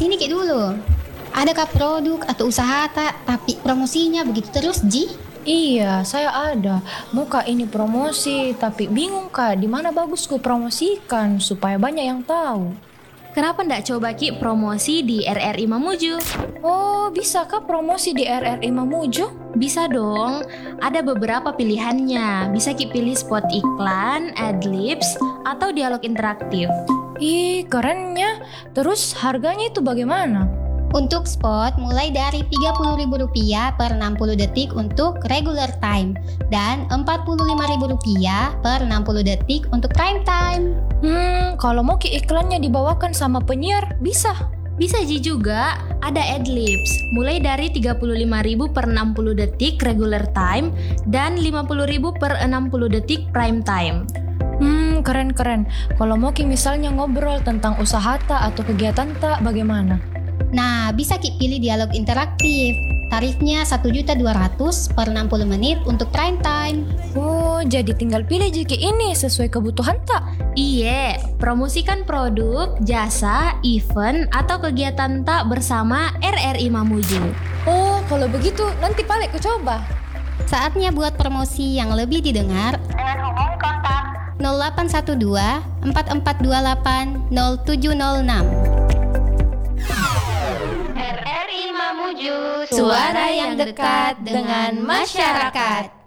sini Ki dulu. Adakah produk atau usaha tapi promosinya begitu terus, Ji? Iya, saya ada. Mau Kak ini promosi, tapi bingung Kak, di mana bagus ku promosikan supaya banyak yang tahu. Kenapa ndak coba Ki promosi di RRI Mamuju? Oh, bisa Kak promosi di RRI Mamuju? Bisa dong, ada beberapa pilihannya. Bisa Ki pilih spot iklan, adlibs, atau dialog interaktif. Ih, kerennya. Terus harganya itu bagaimana? Untuk spot mulai dari Rp30.000 per 60 detik untuk regular time dan Rp45.000 per 60 detik untuk prime time. Kalau mau iklannya dibawakan sama penyiar, bisa? Bisa Ji juga, ada adlibs mulai dari Rp35.000 per 60 detik regular time dan Rp50.000 per 60 detik prime time. Keren-keren. Kalau mau misalnya ngobrol tentang usaha atau kegiatan bagaimana? Nah, bisa Ki pilih dialog interaktif. Tarifnya Rp1.200.000 per 60 menit untuk prime time. Oh, jadi tinggal pilih jiki ini sesuai kebutuhan tak? Iya, promosikan produk, jasa, event, atau kegiatan tak bersama RRI Mamuju. Oh, kalau begitu nanti balik ku coba. Saatnya buat promosi yang lebih didengar dengan hubungi kontak 0812 4428 0706. RRI Mamuju, Suara yang dekat dengan masyarakat.